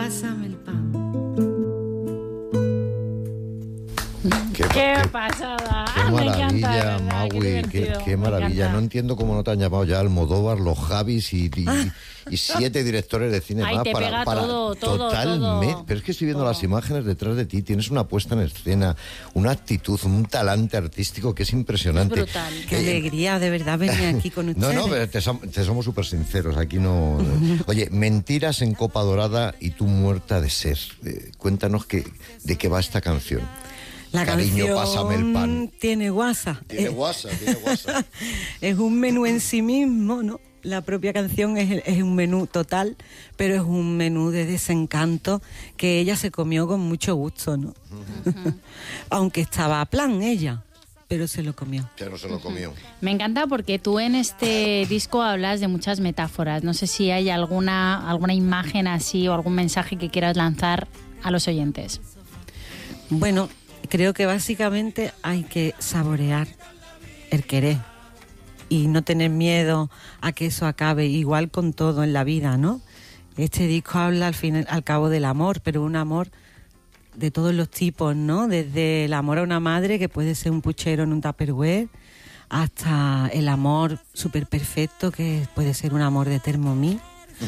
pásame el pan. Qué pasada. Qué Me encanta, maravilla, ¿verdad? Maui, qué maravilla. No entiendo cómo no te han llamado ya Almodóvar, los Javis y 7 directores de cine Ay, más te pega todo, totalmente. todo. Pero es que estoy viendo Todo. las imágenes detrás de ti, tienes una puesta en escena, una actitud, un talante artístico que es impresionante. Es brutal. Qué alegría, de verdad, venir aquí con ustedes. No, pero te somos súper sinceros, aquí no... Oye, Mentiras en Copa Dorada y Tú muerta de sed. Cuéntanos de qué va esta canción. La Cariño, canción pásame el pan. tiene guasa. Tiene guasa. Es un menú en sí mismo, ¿no? La propia canción es un menú total, pero es un menú de desencanto que ella se comió con mucho gusto, ¿no? Aunque estaba a plan ella, pero se lo comió. Pero se lo comió. Me encanta porque tú en este disco hablas de muchas metáforas. No sé si hay alguna imagen así o algún mensaje que quieras lanzar a los oyentes. Bueno, creo que básicamente hay que saborear el querer y no tener miedo a que eso acabe, igual con todo en la vida, ¿no? Este disco habla al cabo del amor, pero un amor de todos los tipos, ¿no? Desde el amor a una madre, que puede ser un puchero en un tupperware, hasta el amor súper perfecto, que puede ser un amor de Thermomix.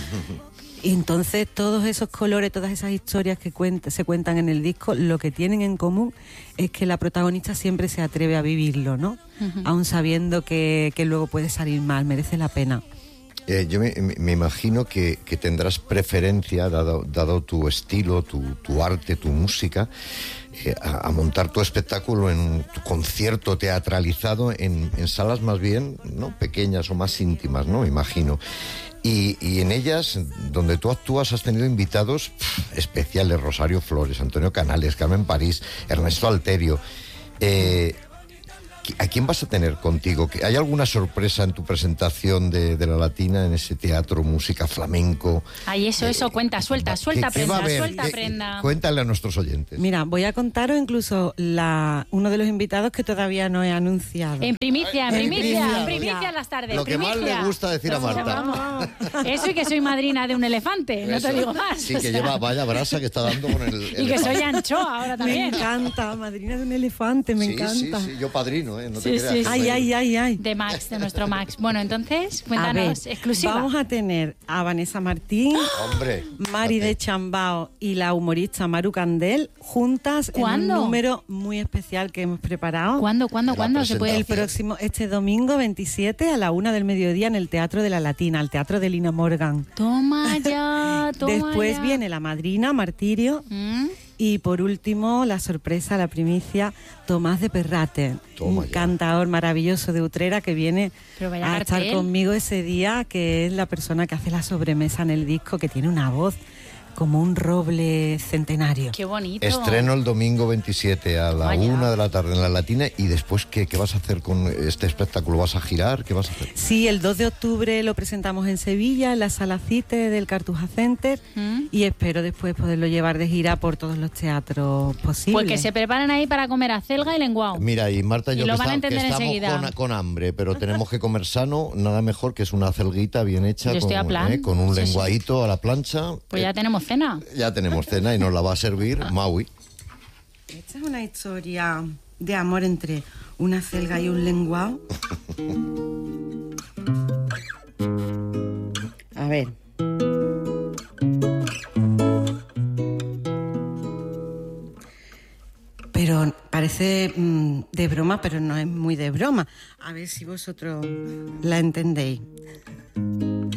Y entonces todos esos colores, todas esas historias que se cuentan en el disco, lo que tienen en común es que la protagonista siempre se atreve a vivirlo, ¿no? Aún sabiendo que luego puede salir mal, merece la pena. Yo me imagino que tendrás preferencia, dado tu estilo, tu arte, tu música, a montar tu espectáculo en tu concierto teatralizado en salas más bien, ¿no?, pequeñas o más íntimas, ¿no?, imagino. Y en ellas, donde tú actúas, has tenido invitados especiales: Rosario Flores, Antonio Canales, Carmen París, Ernesto Alterio. ¿A quién vas a tener contigo? ¿Hay alguna sorpresa en tu presentación de la Latina, en ese teatro, música, flamenco? Ay, eso, suelta prenda. Cuéntale a nuestros oyentes. Mira, voy a contaros incluso uno de los invitados que todavía no he anunciado. En primicia en las tardes. Lo que más le gusta decir a Marta. Vamos. Eso y que soy madrina de un elefante, no te digo más. Sí, que lleva vaya brasa que está dando con el y que soy anchoa ahora también. Me encanta, madrina de un elefante, me encanta. Sí, yo padrino, no te creas. Sí. Ay. De Max, de nuestro Max. Bueno, entonces, cuéntanos, exclusiva. Vamos a tener a Vanessa Martín, Hombre, Mari de Chambao y la humorista Maru Candel juntas en un número muy especial que hemos preparado. ¿Cuándo se puede? El próximo, este domingo 27 a la 1 del mediodía en el Teatro de la Latina, el Teatro de Lina Morgan. Toma ya. Después viene la madrina, Martirio. Y por último, la sorpresa, la primicia, Tomás de Perrate, un cantador maravilloso de Utrera que viene a estar conmigo ese día, que es la persona que hace la sobremesa en el disco, que tiene una voz como un roble centenario. Qué bonito. Estreno el domingo 27 a la 1 de la tarde en la Latina. Y después, ¿qué vas a hacer con este espectáculo? ¿Vas a girar? ¿Qué vas a hacer? Sí, el 2 de octubre lo presentamos en Sevilla, en la Sala Cite del Cartuja Center, y espero después poderlo llevar de gira por todos los teatros posibles. Pues que se preparan ahí para comer acelga y lenguao. Mira, y Marta y yo que estamos con hambre, pero tenemos que comer sano, nada mejor que es una acelguita bien hecha, con un lenguadito a la plancha. Pues ya tenemos cena. Ya tenemos cena y nos la va a servir Maui. Esta es una historia de amor entre una acelga y un lenguao. A ver. Pero parece de broma, pero no es muy de broma. A ver si vosotros la entendéis.